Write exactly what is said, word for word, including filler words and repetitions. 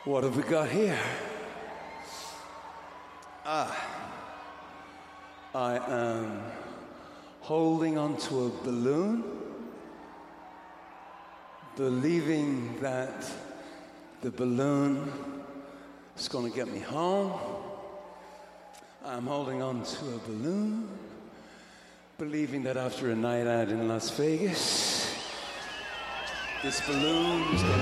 What have we got here? Ah, I am holding onto a balloon, believing that the balloon is going to get me home. I'm holding onto a balloon, believing that after a night out in Las Vegas, this balloon is going